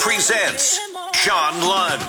presents John Lund.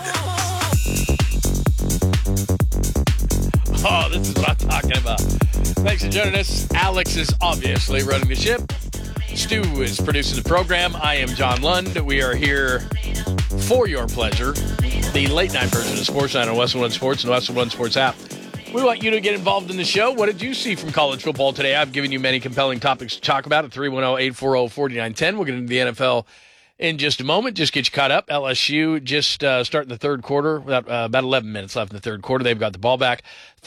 Oh, this is what I'm talking about. Thanks for joining us. Alex is obviously running the ship. Stu is producing the program. I am John Lund. We are here for your pleasure. The late night version of Sports Night on Western One Sports and the Western One Sports app. We want you to get involved in the show. What did you see from college football today? I've given you many compelling topics to talk about at 310-840-4910. We'll get into the NFL in just a moment. Just get you caught up. LSU just starting the third quarter. About 11 minutes left in the third quarter. They've got the ball back.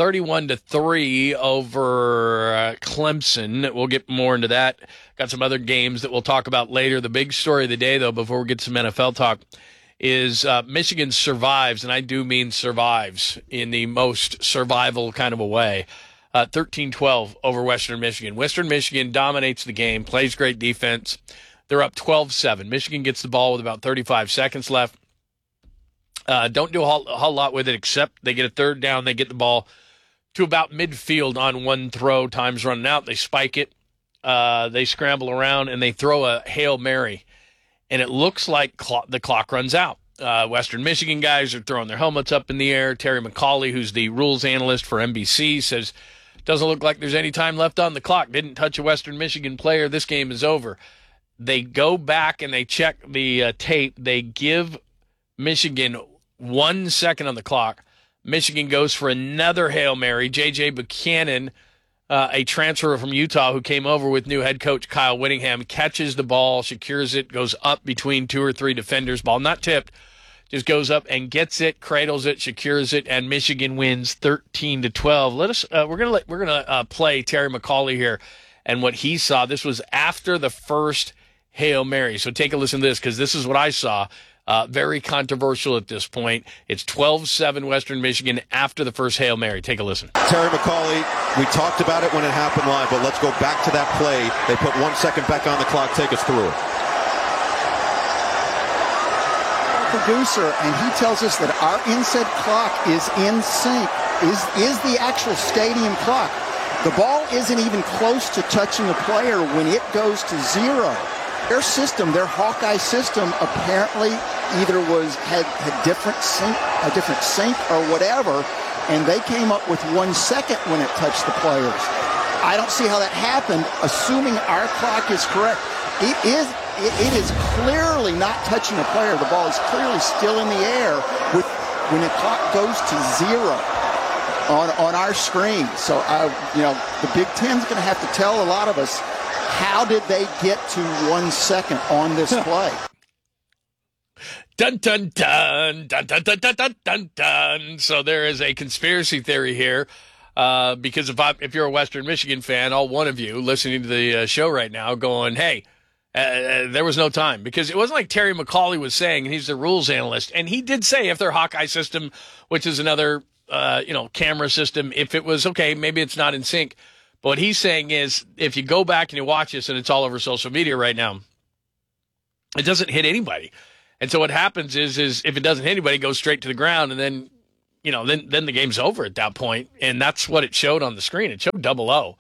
31-3 over Clemson. We'll get more into that. Got some other games that we'll talk about later. The big story of the day, though, before we get to some NFL talk, is Michigan survives, and I do mean survives in the most survival kind of a way. 13-12 over Western Michigan. Western Michigan dominates the game, plays great defense. They're up 12-7. Michigan gets the ball with about 35 seconds left. Don't do a whole lot with it, except they get a third down. They get the ball to about midfield on one throw. Time's running out. They spike it. They scramble around, and they throw a Hail Mary. And it looks like the clock runs out. Western Michigan guys are throwing their helmets up in the air. Terry McCauley, who's the rules analyst for NBC, says, doesn't look like there's any time left on the clock. Didn't touch a Western Michigan player. This game is over. They go back and they check the tape. They give Michigan 1 second on the clock. Michigan goes for another Hail Mary. J.J. Buchanan, a transfer from Utah who came over with new head coach Kyle Whittingham, catches the ball, secures it, goes up between two or three defenders. Ball not tipped, just goes up and gets it, cradles it, secures it, and Michigan wins 13-12. We're gonna play Terry McCauley here and what he saw. This was after the first Hail Mary. So take a listen to this, because this is what I saw. Very controversial at this point. It's 12-7 Western Michigan after the first Hail Mary. Take a listen. Terry McCauley, we talked about it when it happened live, but let's go back to that play. They put 1 second back on the clock. Take us through it. Producer, and he tells us that our inset clock is in sync, is the actual stadium clock. The ball isn't even close to touching a player when it goes to zero. Their system, their Hawkeye system, apparently either had a different sync or whatever, and they came up with 1 second when it touched the players. I don't see how that happened, assuming our clock is correct. It is clearly not touching a player. The ball is clearly still in the air when the clock goes to zero on our screen. So, the Big Ten's going to have to tell a lot of us, how did they get to 1 second on this play? Dun, dun, dun, dun, dun, dun, dun, dun, dun, dun. So there is a conspiracy theory here, because if you're a Western Michigan fan, all one of you listening to the show right now going, hey, there was no time. Because it wasn't like Terry McCauley was saying, and he's the rules analyst, and he did say if their Hawkeye system, which is another camera system, if it was okay, maybe it's not in sync. But what he's saying is, if you go back and you watch this, and it's all over social media right now, it doesn't hit anybody. And so what happens is if it doesn't hit anybody, it goes straight to the ground, and then, then the game's over at that point. And that's what it showed on the screen. It showed 0-0.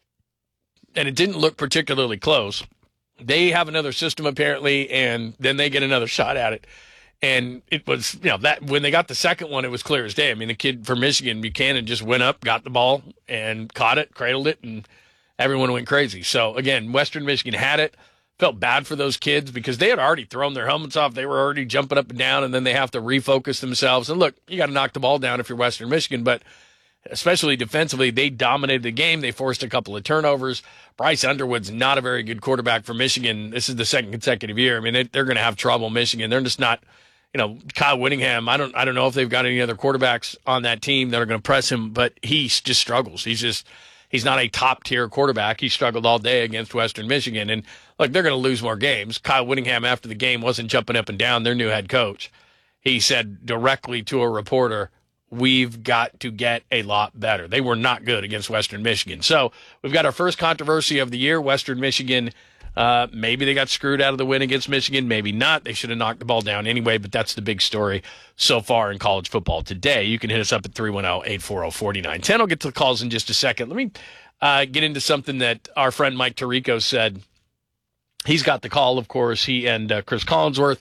And it didn't look particularly close. They have another system apparently, and then they get another shot at it. And it was, that when they got the second one, it was clear as day. I mean, the kid from Michigan, Buchanan, just went up, got the ball, and caught it, cradled it, and everyone went crazy. So, again, Western Michigan had it. Felt bad for those kids because they had already thrown their helmets off. They were already jumping up and down, and then they have to refocus themselves. And, look, you got to knock the ball down if you're Western Michigan, but especially defensively, they dominated the game. They forced a couple of turnovers. Bryce Underwood's not a very good quarterback for Michigan. This is the second consecutive year. I mean, they're going to have trouble, Michigan. They're just not – Kyle Whittingham, I don't know if they've got any other quarterbacks on that team that are going to press him, but he just struggles. He's not a top-tier quarterback. He struggled all day against Western Michigan. And, look, they're going to lose more games. Kyle Whittingham, after the game, wasn't jumping up and down, their new head coach. He said directly to a reporter, we've got to get a lot better. They were not good against Western Michigan. So we've got our first controversy of the year. Western Michigan, maybe they got screwed out of the win against Michigan. Maybe not. They should have knocked the ball down anyway, but that's the big story so far in college football today. You can hit us up at 310-840-4910. I'll get to the calls in just a second. Let me get into something that our friend Mike Tirico said. He's got the call, of course. He and Chris Collinsworth,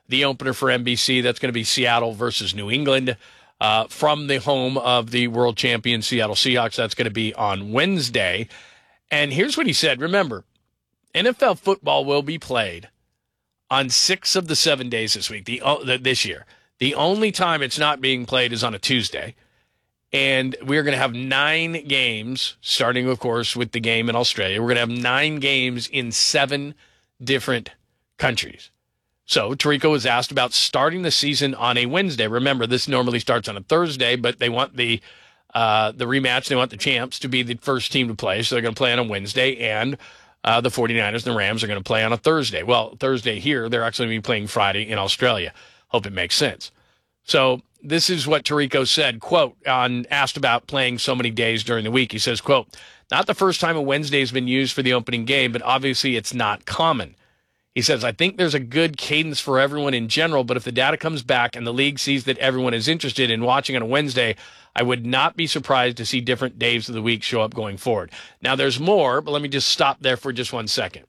the opener for NBC. That's going to be Seattle versus New England from the home of the world champion Seattle Seahawks. That's going to be on Wednesday. And here's what he said. Remember, NFL football will be played on 6 of the 7 days this week, this year. The only time it's not being played is on a Tuesday. And we're going to have 9 games, starting, of course, with the game in Australia. We're going to have 9 games in 7 different countries. So Tirico was asked about starting the season on a Wednesday. Remember, this normally starts on a Thursday, but they want the rematch. They want the champs to be the first team to play. So they're going to play on a Wednesday, and the 49ers and the Rams are going to play on a Thursday. Well, Thursday here, they're actually going to be playing Friday in Australia. Hope it makes sense. So this is what Tirico said, quote, asked about playing so many days during the week. He says, quote, not the first time a Wednesday has been used for the opening game, but obviously it's not common. He says, I think there's a good cadence for everyone in general, but if the data comes back and the league sees that everyone is interested in watching on a Wednesday, I would not be surprised to see different days of the week show up going forward. Now, there's more, but let me just stop there for just 1 second.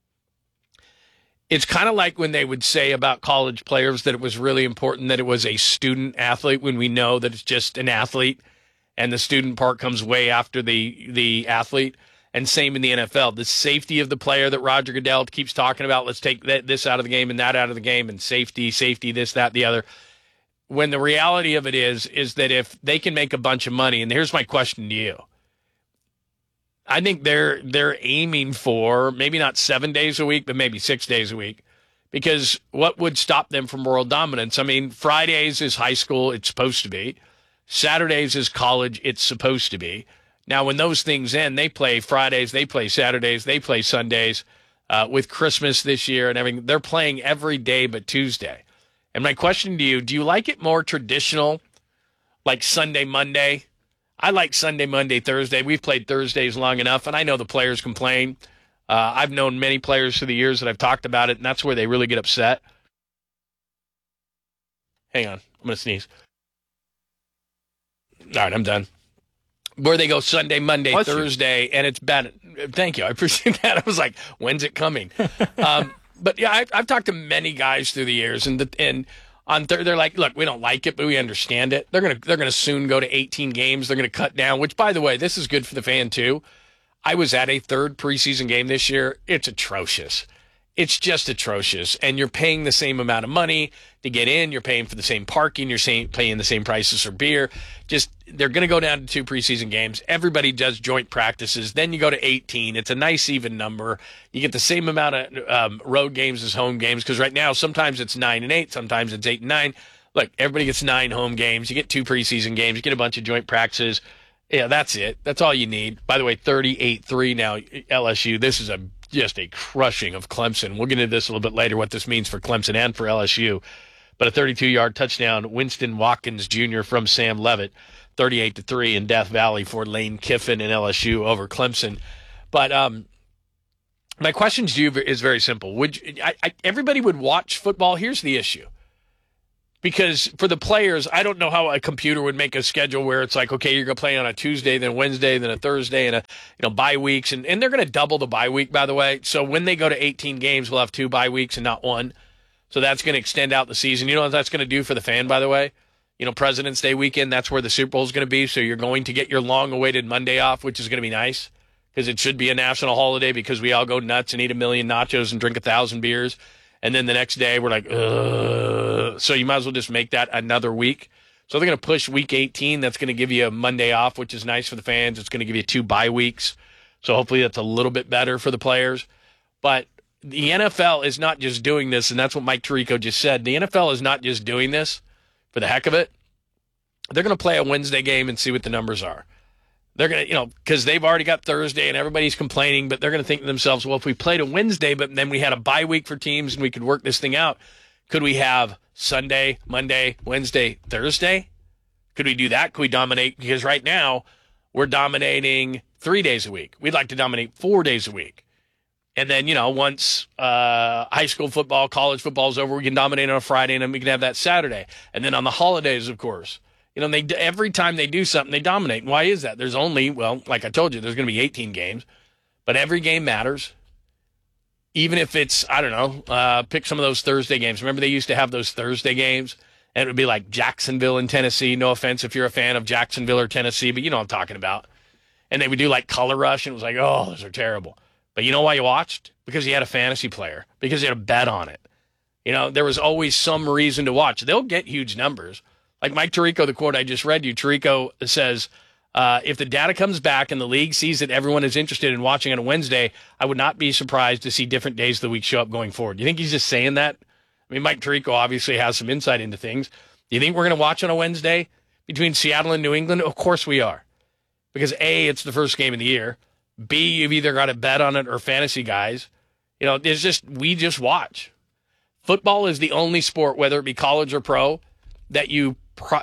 It's kind of like when they would say about college players that it was really important that it was a student athlete, when we know that it's just an athlete and the student part comes way after the athlete. And same in the NFL. The safety of the player that Roger Goodell keeps talking about, let's take this out of the game and that out of the game, and safety, this, that, the other. When the reality of it is that if they can make a bunch of money, and here's my question to you. I think they're aiming for maybe not 7 days a week, but maybe 6 days a week. Because what would stop them from world dominance? I mean, Fridays is high school, it's supposed to be. Saturdays is college, it's supposed to be. Now, when those things end, they play Fridays, they play Saturdays, they play Sundays. With Christmas this year and everything, they're playing every day but Tuesday. And my question to you, do you like it more traditional, like Sunday, Monday? I like Sunday, Monday, Thursday. We've played Thursdays long enough, and I know the players complain. I've known many players through the years that I've talked about it, and that's where they really get upset. Hang on, I'm going to sneeze. All right, I'm done. Where they go Sunday, Monday, Thursday, and it's bad. Thank you. I appreciate that. I was like, when's it coming? But yeah, I've talked to many guys through the years, and they're like, look, we don't like it, but we understand it. They're gonna soon go to 18 games. They're gonna cut down. Which, by the way, this is good for the fan too. I was at a 3rd preseason game this year. It's atrocious. It's just atrocious. And you're paying the same amount of money to get in. You're paying for the same parking. You're paying the same prices for beer. They're going to go down to 2 preseason games. Everybody does joint practices. Then you go to 18. It's a nice even number. You get the same amount of road games as home games, because right now sometimes it's 9 and 8. Sometimes it's 8 and 9. Look, everybody gets 9 home games. You get 2 preseason games. You get a bunch of joint practices. Yeah, that's it. That's all you need. By the way, 38-3 now, LSU. This is just a crushing of Clemson. We'll get into this a little bit later, what this means for Clemson and for LSU. But a 32-yard touchdown, Winston Watkins Jr. from Sam Levitt, 38-3 in Death Valley for Lane Kiffin and LSU over Clemson. But my question to you is very simple. Everybody would watch football? Here's the issue. Because for the players, I don't know how a computer would make a schedule where it's like, okay, you're going to play on a Tuesday, then a Wednesday, then a Thursday, and bye weeks. And they're going to double the bye week, by the way. So when they go to 18 games, we'll have 2 bye weeks and not 1. So that's going to extend out the season. You know what that's going to do for the fan, by the way? President's Day weekend, that's where the Super Bowl is going to be. So you're going to get your long-awaited Monday off, which is going to be nice, because it should be a national holiday, because we all go nuts and eat 1 million nachos and drink 1,000 beers. And then the next day we're like, ugh. So you might as well just make that another week. So they're going to push week 18. That's going to give you a Monday off, which is nice for the fans. It's going to give you 2 bye weeks. So hopefully that's a little bit better for the players. But the NFL is not just doing this, and that's what Mike Tirico just said. The NFL is not just doing this for the heck of it. They're going to play a Wednesday game and see what the numbers are. They're going to, because they've already got Thursday and everybody's complaining, but they're going to think to themselves, well, if we played a Wednesday, but then we had a bye week for teams and we could work this thing out, could we have Sunday, Monday, Wednesday, Thursday? Could we do that? Could we dominate? Because right now we're dominating 3 days a week. We'd like to dominate 4 days a week. And then, once high school football, college football is over, we can dominate on a Friday, and then we can have that Saturday. And then on the holidays, of course. Every time they do something, they dominate. Why is that? There's only, like I told you, there's going to be 18 games, but every game matters. even if it's, I don't know, pick some of those Thursday games. Remember they used to have those Thursday games? And it would be like Jacksonville and Tennessee. No offense if you're a fan of Jacksonville or Tennessee, but you know what I'm talking about. And they would do like Color Rush, and it was like, oh, those are terrible. But you know why you watched? Because you had a fantasy player. Because you had a bet on it. You know, there was always some reason to watch. They'll get huge numbers. Like Mike Tirico, the quote I just read you, Tirico says, if the data comes back and the league sees that everyone is interested in watching on a Wednesday, I would not be surprised to see different days of the week show up going forward. You think he's just saying that? I mean, Mike Tirico obviously has some insight into things. Do you think we're going to watch on a Wednesday between Seattle and New England? Of course we are. Because A, it's the first game of the year. B, you've either got to bet on it or fantasy guys. You know, we just watch. Football is the only sport, whether it be college or pro, that you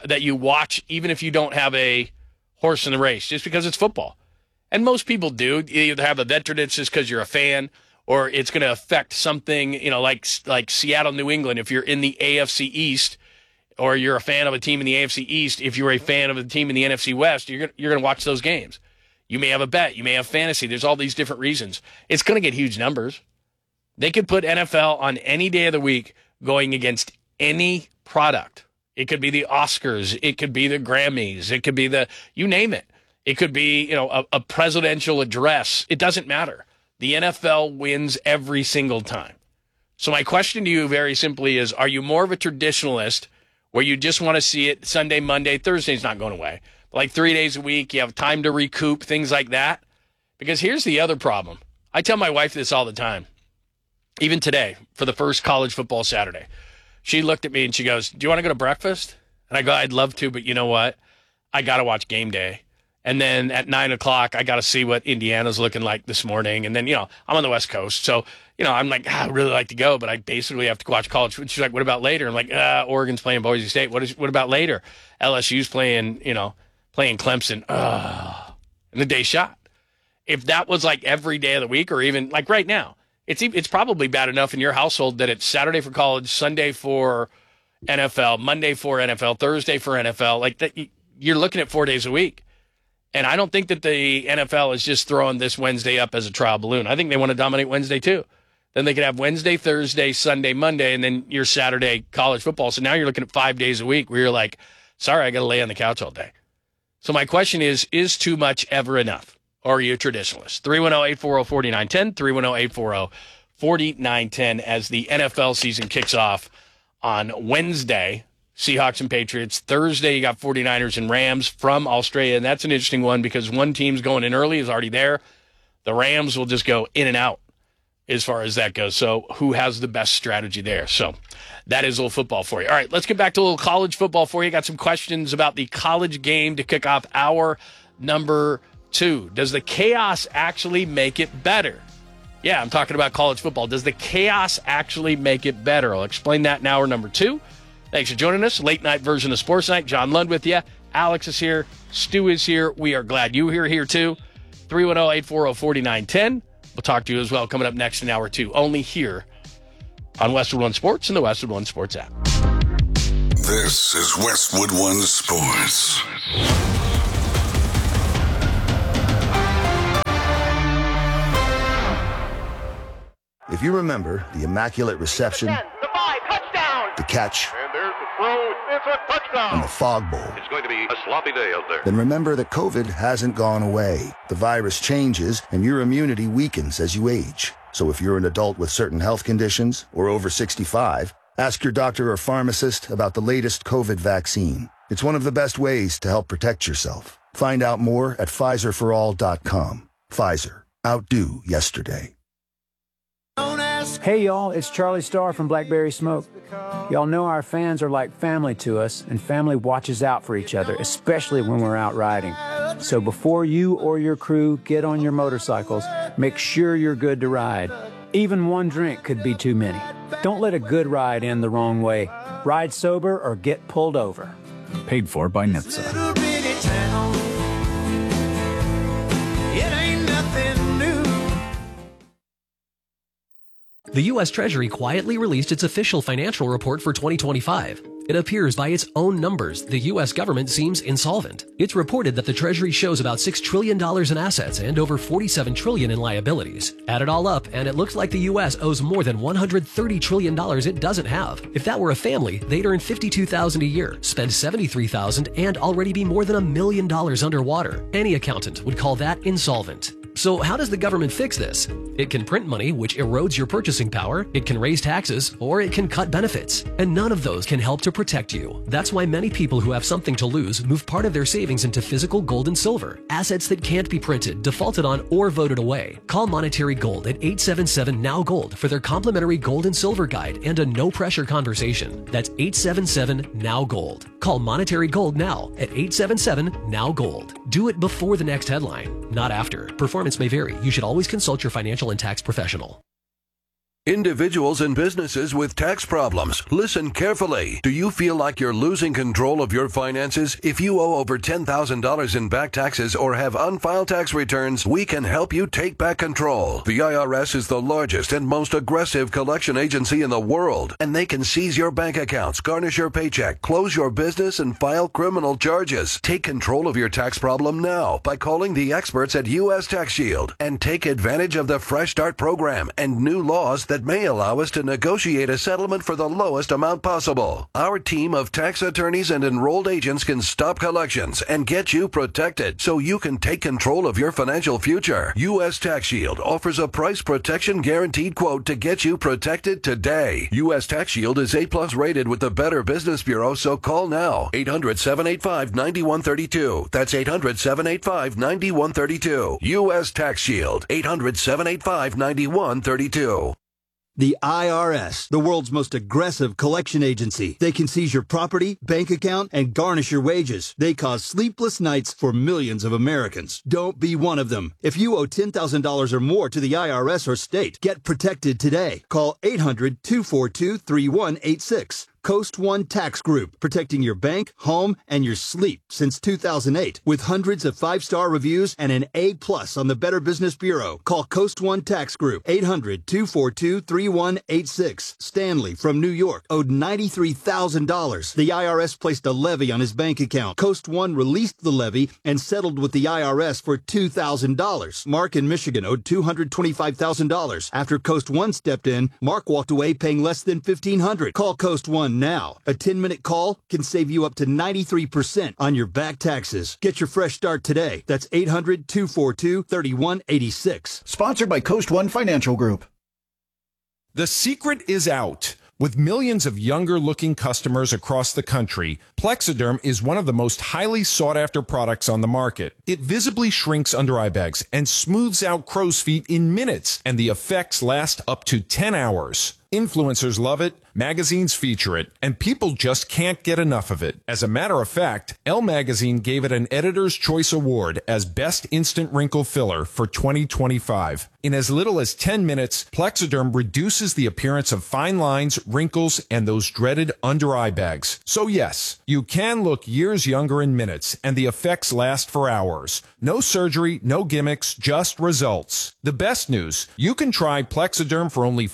watch even if you don't have a horse in the race, just because it's football. And most people do. You either have a veteran, it's just because you're a fan, or it's going to affect something, you know, like Seattle, New England. If you're in the AFC East, or you're a fan of a team in the AFC East, if you're a fan of a team in the NFC West, you're going to watch those games. You may have a bet. You may have fantasy. There's all these different reasons. It's going to get huge numbers. They could put NFL on any day of the week going against any product. It could be the Oscars. It could be the Grammys. It could be you name it. It could be, you know, a presidential address. It doesn't matter. The NFL wins every single time. So my question to you very simply is, are you more of a traditionalist where you just want to see it Sunday, Monday, Thursday's not going away, but like 3 days a week, you have time to recoup, things like that? Because here's the other problem. I tell my wife this all the time. Even today, for the first college football Saturday, she looked at me and she goes, do you want to go to breakfast? And I go, I'd love to, but you know what? I got to watch game day. And then at 9 o'clock, I got to see what Indiana's looking like this morning. And then, you know, I'm on the West Coast. So, you know, I'm like, I'd really like to go, but I basically have to watch college. She's like, what about later? I'm like, Oregon's playing Boise State. What about later? LSU's playing Clemson. And the day shot. If that was like every day of the week, or even like right now, it's probably bad enough in your household that it's Saturday for college, Sunday for NFL, Monday for NFL, Thursday for NFL. Like that, you're looking at 4 days a week. And I don't think that the NFL is just throwing this Wednesday up as a trial balloon. I think they want to dominate Wednesday too. Then they could have Wednesday, Thursday, Sunday, Monday, and then your Saturday college football. So now you're looking at 5 days a week where you're like, sorry, I got to lay on the couch all day. So my question is too much ever enough? Or are you a traditionalist? 310-840-4910, 310-840-4910 as the NFL season kicks off on Wednesday. Seahawks and Patriots. Thursday, you got 49ers and Rams from Australia, and that's an interesting one because one team's going in early, is already there. The Rams will just go in and out as far as that goes. So who has the best strategy there? So that is a little football for you. All right, let's get back to a little college football for you. Got some questions about the college game to kick off hour number 2. Does the chaos actually make it better? Yeah, I'm talking about college football. Does the chaos actually make it better? I'll explain that in hour number 2. Thanks for joining us. Late night version of Sports Night. John Lund with you. Alex is here. Stu is here. We are glad you are here too. 310-840-4910. We'll talk to you as well coming up next in hour 2. Only here on Westwood One Sports and the Westwood One Sports app. This is Westwood One Sports. If you remember the Immaculate Reception, the catch, and there's the throw. It's a touchdown. and the Fog Bowl, It's going to be a sloppy day out there. then remember that COVID hasn't gone away. The virus changes, and your immunity weakens as you age. So if you're an adult with certain health conditions or over 65, ask your doctor or pharmacist about the latest COVID vaccine. It's one of the best ways to help protect yourself. Find out more at PfizerForAll.com. Pfizer. Outdo yesterday. Hey y'all, it's Charlie Starr from Blackberry Smoke. Y'all know our fans are like family to us, and family watches out for each other, especially when we're out riding. So before you or your crew get on your motorcycles, make sure you're good to ride. Even one drink could be too many. Don't let a good ride end the wrong way. Ride sober or get pulled over. Paid for by NHTSA. The U.S. Treasury quietly released its official financial report for 2025. It appears by its own numbers, the U.S. government seems insolvent. It's reported that the Treasury shows about $6 trillion in assets and over $47 trillion in liabilities. Add it all up, and it looks like the U.S. owes more than $130 trillion it doesn't have. If that were a family, they'd earn $52,000 a year, spend $73,000, and already be more than $1 million underwater. Any accountant would call that insolvent. So how does the government fix this? It can print money, which erodes your purchasing power, it can raise taxes, or it can cut benefits. And none of those can help to protect you. That's why many people who have something to lose move part of their savings into physical gold and silver, assets that can't be printed, defaulted on, or voted away. Call Monetary Gold at 877-NOW-GOLD for their complimentary gold and silver guide and a no-pressure conversation. That's 877-NOW-GOLD. Call Monetary Gold now at 877-NOW-GOLD. Do it before the next headline, not after. Performance may vary. You should always consult your financial and tax professional. Individuals and businesses with tax problems, listen carefully. Do you feel like you're losing control of your finances? If you owe over $10,000 in back taxes or have unfiled tax returns, we can help you take back control. The IRS is the largest and most aggressive collection agency in the world, and they can seize your bank accounts, garnish your paycheck, close your business, and file criminal charges. Take control of your tax problem now by calling the experts at U.S. Tax Shield and take advantage of the Fresh Start program and new laws that may allow us to negotiate a settlement for the lowest amount possible. Our team of tax attorneys and enrolled agents can stop collections and get you protected so you can take control of your financial future. U.S. Tax Shield offers a price protection guaranteed quote to get you protected today. U.S. Tax Shield is A+ rated with the Better Business Bureau, so call now. 800-785-9132. That's 800-785-9132. U.S. Tax Shield. 800-785-9132. The IRS, the world's most aggressive collection agency. They can seize your property, bank account, and garnish your wages. They cause sleepless nights for millions of Americans. Don't be one of them. If you owe $10,000 or more to the IRS or state, get protected today. Call 800-242-3186. Coast One Tax Group, protecting your bank, home, and your sleep since 2008. With hundreds of 5-star reviews and an A+ on the Better Business Bureau. Call Coast One Tax Group, 800-242-3186. Stanley from New York owed $93,000. The IRS placed a levy on his bank account. Coast One released the levy and settled with the IRS for $2,000. Mark in Michigan owed $225,000. After Coast One stepped in, Mark walked away paying less than $1,500. Call Coast One now. A 10-minute call can save you up to 93% on your back taxes. Get your fresh start today. That's 800-242-3186. Sponsored by Coast One Financial Group. The secret is out. With millions of younger-looking customers across the country, Plexiderm is one of the most highly sought-after products on the market. It visibly shrinks under-eye bags and smooths out crow's feet in minutes, and the effects last up to 10 hours. Influencers love it, magazines feature it, and people just can't get enough of it. As a matter of fact, Elle Magazine gave it an Editor's Choice Award as Best Instant Wrinkle Filler for 2025. In as little as 10 minutes, Plexiderm reduces the appearance of fine lines, wrinkles, and those dreaded under-eye bags. So yes, you can look years younger in minutes, and the effects last for hours. No surgery, no gimmicks, just results. The best news, you can try Plexiderm for only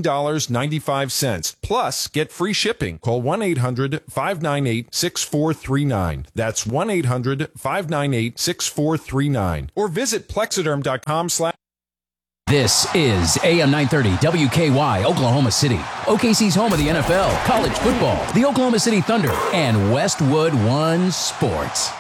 $14.95. Plus, get free shipping. Call 1-800-598-6439. That's 1-800-598-6439. Or visit Plexiderm.com/. This is AM 930 WKY, Oklahoma City. OKC's home of the NFL, college football, the Oklahoma City Thunder, and Westwood One Sports.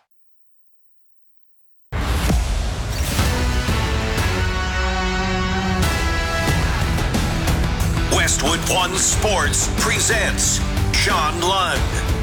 Westwood One Sports presents John Lund.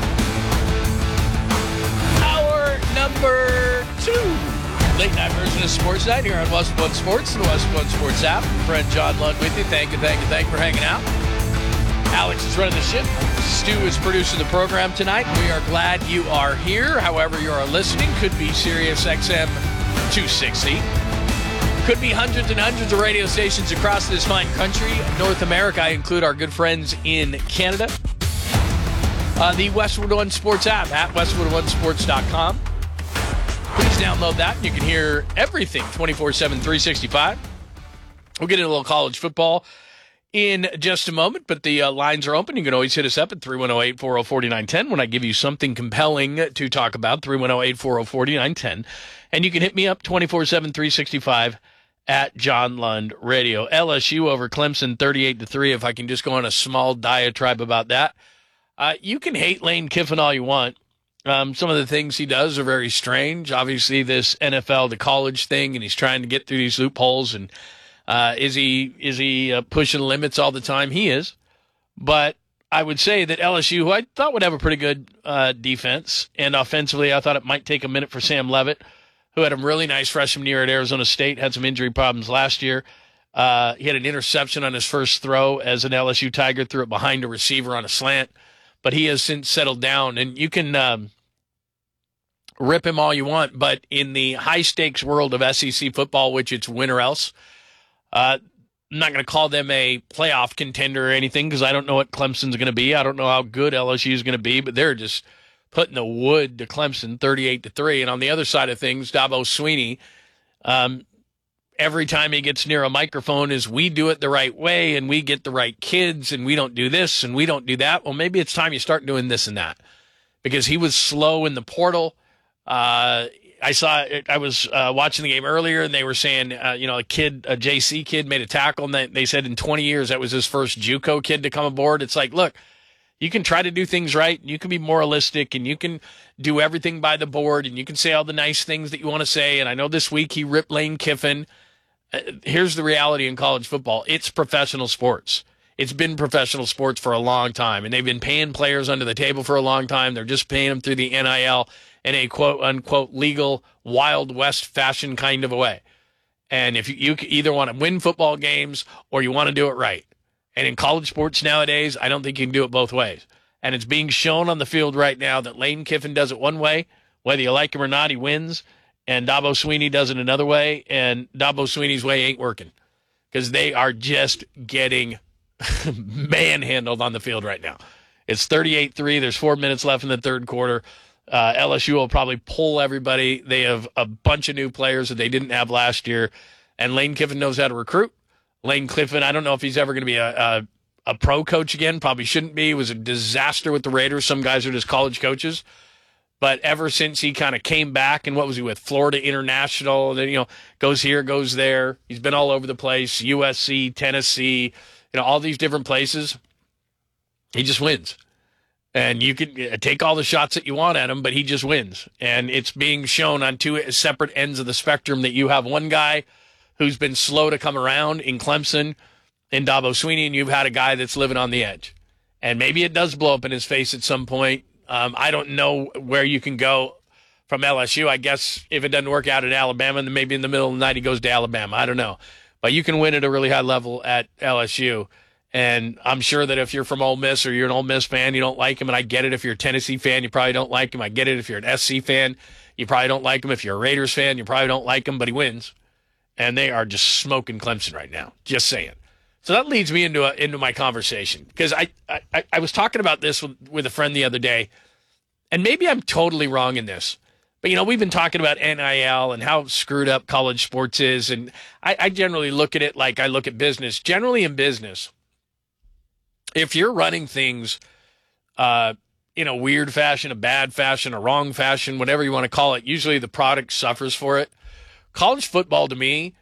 Hour number 2. Late night version of Sports Night here on Westwood One Sports and the Westwood One Sports app. Friend John Lund with you. Thank you for hanging out. Alex is running the ship. Stu is producing the program tonight. We are glad you are here. However you are listening, could be Sirius XM 260. Could be hundreds and hundreds of radio stations across this fine country. North America, I include our good friends in Canada. The Westwood One Sports app at westwoodonesports.com. Please download that. You can hear everything 24/7, 365. We'll get into a little college football in just a moment, but the lines are open. You can always hit us up at 310-840-4910 when I give you something compelling to talk about, 310-840-4910. And you can hit me up 24/7, 365 at John Lund Radio. LSU over Clemson 38-3. If I can just go on a small diatribe about that. You can hate Lane Kiffin all you want. Some of the things he does are very strange. Obviously, this NFL to college thing, and he's trying to get through these loopholes. And is he pushing limits all the time? He is. But I would say that LSU, who I thought would have a pretty good defense, and offensively, I thought it might take a minute for Sam Leavitt, who had a really nice freshman year at Arizona State, had some injury problems last year. He had an interception on his first throw as an LSU Tiger, threw it behind a receiver on a slant. But he has since settled down, and you can rip him all you want, but in the high-stakes world of SEC football, which it's win or else, I'm not going to call them a playoff contender or anything because I don't know what Clemson's going to be. I don't know how good LSU is going to be, but they're just putting the wood to Clemson 38-3. And on the other side of things, Dabo Swinney, every time he gets near a microphone is we do it the right way and we get the right kids and we don't do this and we don't do that. Well, maybe it's time you start doing this and that because he was slow in the portal. I was watching the game earlier and they were saying, a JC kid made a tackle and they said in 20 years that was his first JUCO kid to come aboard. It's like, look, you can try to do things right and you can be moralistic and you can do everything by the board and you can say all the nice things that you want to say. And I know this week he ripped Lane Kiffin. Here's the reality in college football. It's professional sports. It's been professional sports for a long time, and they've been paying players under the table for a long time. They're just paying them through the NIL in a quote-unquote legal Wild West fashion kind of a way. And if you either want to win football games or you want to do it right. And in college sports nowadays, I don't think you can do it both ways. And it's being shown on the field right now that Lane Kiffin does it one way. Whether you like him or not, he wins. And Dabo Swinney does it another way, and Dabo Swinney's way ain't working because they are just getting manhandled on the field right now. It's 38-3. There's 4 minutes left in the third quarter. LSU will probably pull everybody. They have a bunch of new players that they didn't have last year, and Lane Kiffin knows how to recruit. Lane Kiffin, I don't know if he's ever going to be a pro coach again. Probably shouldn't be. He was a disaster with the Raiders. Some guys are just college coaches. But ever since he kind of came back, and what was he with? Florida International, then, goes here, goes there. He's been all over the place, USC, Tennessee, all these different places. He just wins. And you can take all the shots that you want at him, but he just wins. And it's being shown on two separate ends of the spectrum that you have one guy who's been slow to come around in Clemson, in Dabo Swinney, and you've had a guy that's living on the edge. And maybe it does blow up in his face at some point. I don't know where you can go from LSU. I guess if it doesn't work out at Alabama, then maybe in the middle of the night he goes to Alabama. I don't know. But you can win at a really high level at LSU. And I'm sure that if you're from Ole Miss or you're an Ole Miss fan, you don't like him. And I get it. If you're a Tennessee fan, you probably don't like him. I get it. If you're an SC fan, you probably don't like him. If you're a Raiders fan, you probably don't like him. But he wins. And they are just smoking Clemson right now. Just saying. So that leads me into my conversation because I was talking about this with a friend the other day, and maybe I'm totally wrong in this, but we've been talking about NIL and how screwed up college sports is, and I generally look at it like I look at business. Generally in business, if you're running things in a weird fashion, a bad fashion, a wrong fashion, whatever you want to call it, usually the product suffers for it. College football to me